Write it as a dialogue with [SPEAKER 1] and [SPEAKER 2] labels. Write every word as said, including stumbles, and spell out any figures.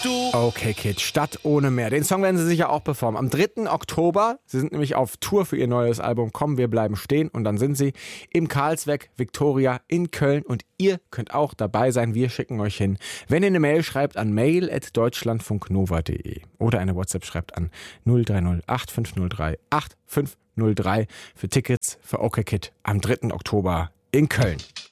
[SPEAKER 1] du?
[SPEAKER 2] Okay, Kid, Stadt ohne Meer. Den Song werden sie sicher auch performen. Am dritten Oktober, sie sind nämlich auf Tour für ihr neues Album Komm, wir bleiben stehen. Und dann sind sie im Karlsweg Victoria in Köln. Und ihr könnt auch dabei sein. Wir schicken euch hin. Wenn ihr eine Mail schreibt an mail at deutschlandfunknova punkt de oder eine WhatsApp schreibt an null drei null acht fünf null drei acht fünf null drei für Tickets für OK Kid am dritten Oktober in Köln.